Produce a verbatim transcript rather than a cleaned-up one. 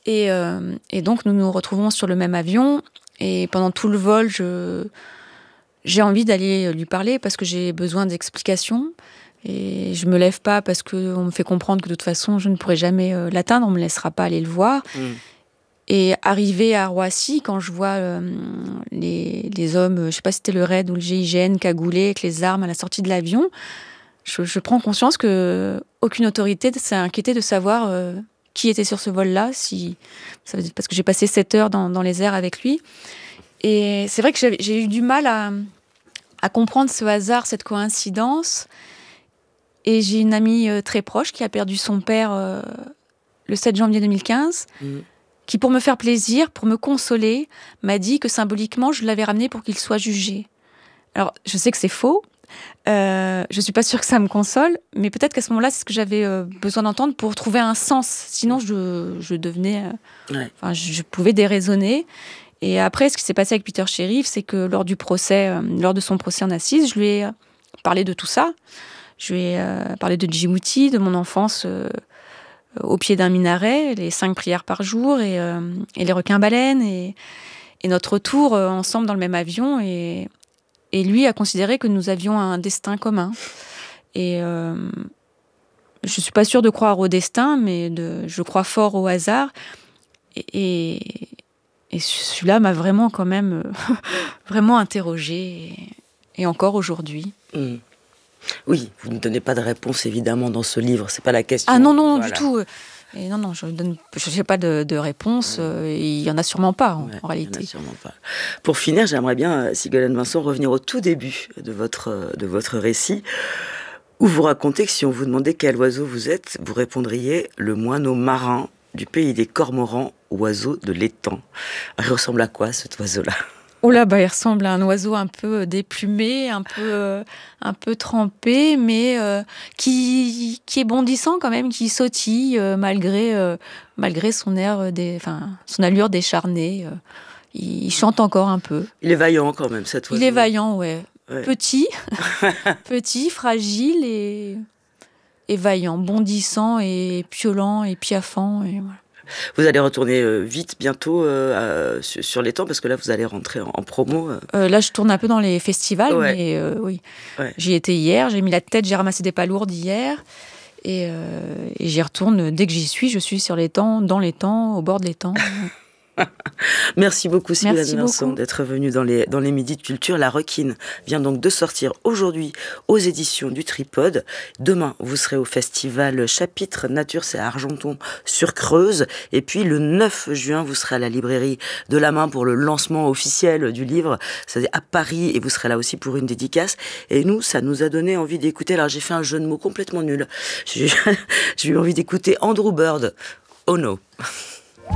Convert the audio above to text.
Et, euh, et donc, nous nous retrouvons sur le même avion. Et pendant tout le vol, je, j'ai envie d'aller lui parler parce que j'ai besoin d'explications. Et je me lève pas parce qu'on me fait comprendre que de toute façon, je ne pourrai jamais euh, l'atteindre. On me laissera pas aller le voir. Mmh. Et arrivé à Roissy, quand je vois euh, les, les hommes, je sais pas si c'était le raid ou le G I G N, cagoulés avec les armes à la sortie de l'avion, je, je prends conscience que aucune autorité s'est inquiétée de savoir euh, qui était sur ce vol-là, si, ça veut dire, parce que j'ai passé sept heures dans, dans les airs avec lui. Et c'est vrai que j'ai, j'ai eu du mal à, à comprendre ce hasard, cette coïncidence. Et j'ai une amie euh, très proche qui a perdu son père euh, le sept janvier deux mille quinze, mmh. qui, pour me faire plaisir, pour me consoler, m'a dit que symboliquement, je l'avais ramené pour qu'il soit jugé. Alors, je sais que c'est faux. Euh, je suis pas sûre que ça me console, mais peut-être qu'à ce moment-là, c'est ce que j'avais euh, besoin d'entendre pour trouver un sens. Sinon, je, je devenais... Euh, ouais. Enfin, je, je pouvais déraisonner. Et après, ce qui s'est passé avec Peter Sherif, c'est que lors du procès, euh, lors de son procès en assises, je lui ai parlé de tout ça. Je lui ai euh, parlé de Djibouti, de mon enfance euh, au pied d'un minaret, les cinq prières par jour, et, euh, et les requins-baleines, et, et notre retour euh, ensemble dans le même avion. Et, et lui a considéré que nous avions un destin commun. Et euh, je ne suis pas sûre de croire au destin, mais de, je crois fort au hasard. Et, et, et celui-là m'a vraiment quand même euh, vraiment interrogée, et, et encore aujourd'hui. Mmh. Oui, vous ne donnez pas de réponse évidemment dans ce livre, c'est pas la question. Ah non, non, voilà. Du tout. Et non, non, je n'ai pas de, de réponse. Mmh. Euh, il n'y en a sûrement pas, en, ouais, en réalité. Il n'y en a sûrement pas. Pour finir, j'aimerais bien, Sigolène Vincent, revenir au tout début de votre, de votre récit, où vous racontez que si on vous demandait quel oiseau vous êtes, vous répondriez le moineau marin du pays des cormorans, oiseau de l'étang. Il ressemble à quoi, cet oiseau-là ? Oh là, bah, il ressemble à un oiseau un peu déplumé, un peu, euh, un peu trempé, mais euh, qui, qui est bondissant quand même, qui sautille euh, malgré, euh, malgré son air, des, enfin, son allure décharnée. Euh, il, il chante encore un peu. Il est vaillant quand même, cet oiseau. Il est vaillant, ouais. ouais. Petit, petit, fragile et, et vaillant, bondissant et piaulant et piaffant. Et voilà. Vous allez retourner euh, vite, bientôt, euh, sur, sur l'étang, parce que là, vous allez rentrer en, en promo. Euh. Euh, là, je tourne un peu dans les festivals, ouais. mais euh, oui. Ouais. J'y étais hier, j'ai mis la tête, j'ai ramassé des palourdes hier, et, euh, et j'y retourne dès que j'y suis. Je suis sur l'étang, dans l'étang, au bord de l'étang. Merci beaucoup, Sigolène Vincent, d'être venue dans les, dans les Midis de Culture. La Requine vient donc de sortir aujourd'hui aux éditions du Tripode. Demain, vous serez au festival Chapitre Nature, c'est à Argenton-sur-Creuse. Et puis, le neuf juin, vous serez à la librairie de la Main pour le lancement officiel du livre. C'est à Paris, et vous serez là aussi pour une dédicace. Et nous, ça nous a donné envie d'écouter. Alors, j'ai fait un jeu de mots complètement nul. J'ai, j'ai eu envie d'écouter Andrew Bird. Oh no.